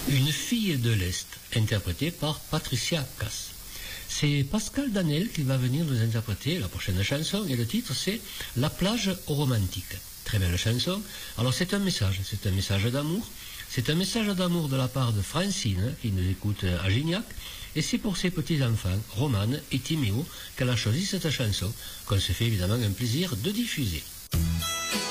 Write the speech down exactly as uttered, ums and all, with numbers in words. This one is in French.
Une fille de l'Est, interprétée par Patricia Cass. C'est Pascal Danel qui va venir nous interpréter la prochaine chanson, et le titre c'est La plage romantique. Très belle chanson. Alors c'est un message, c'est un message d'amour. C'est un message d'amour de la part de Francine, qui nous écoute à Gignac, et c'est pour ses petits-enfants, Romane et Timéo, qu'elle a choisi cette chanson, qu'on se fait évidemment un plaisir de diffuser.